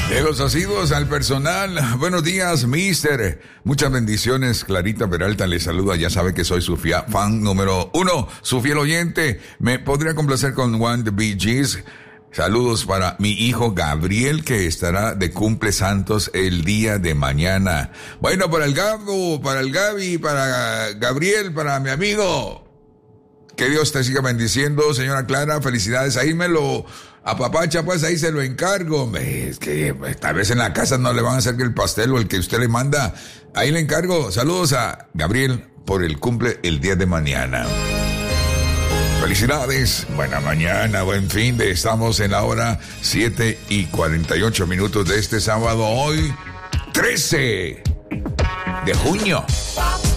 De los asiduos al personal, buenos días, mister. Muchas bendiciones, Clarita Peralta le saluda, ya sabe que soy su fan número 1, su fiel oyente. ¿Me podría complacer con One the Bee Gees? Saludos para mi hijo Gabriel, que estará de cumple santos el día de mañana. Bueno, para el Gabo, para el Gaby, para Gabriel, para mi amigo. Que Dios te siga bendiciendo, señora Clara, felicidades. Ahí me lo apapacha, pues ahí se lo encargo. Es que tal vez en la casa no le van a hacer que el pastel o el que usted le manda. Ahí le encargo. Saludos a Gabriel por el cumple el día de mañana. Felicidades, buena mañana, buen fin de. Estamos en la hora 7:48 de este sábado, hoy 13 de junio.